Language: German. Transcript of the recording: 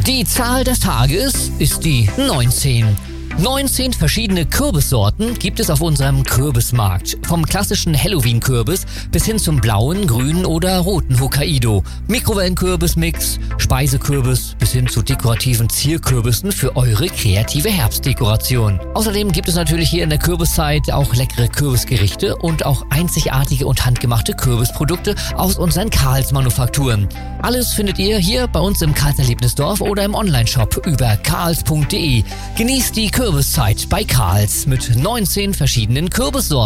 Die Zahl des Tages ist die 19. 19 verschiedene Kürbissorten gibt es auf unserem Kürbismarkt. Vom klassischen Halloween-Kürbis bis hin zum blauen, grünen oder roten Hokkaido. Mikrowellenkürbismix, Speisekürbis bis hin zu dekorativen Zierkürbissen für eure kreative Herbstdekoration. Außerdem gibt es natürlich hier in der Kürbiszeit auch leckere Kürbisgerichte und auch einzigartige und handgemachte Kürbisprodukte aus unseren Karls-Manufakturen. Alles findet ihr hier bei uns im Karls-Erlebnisdorf oder im Onlineshop über karls.de. Genießt die Kürbiszeit bei Karls mit 19 verschiedenen Kürbissorten.